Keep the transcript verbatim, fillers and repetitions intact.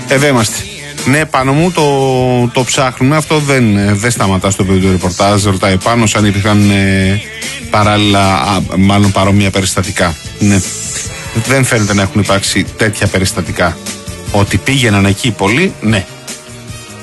Εδώ είμαστε. Ναι, πάνω μου το, το ψάχνουμε. Αυτό δεν, δεν σταματά στο παιδί του ρεπορτάζ. Ρωτάει πάνω αν υπήρχαν ε, παράλληλα, α, μάλλον παρόμοια περιστατικά. Ναι. Δεν φαίνεται να έχουν υπάρξει τέτοια περιστατικά. Ότι πήγαιναν εκεί πολλοί, ναι.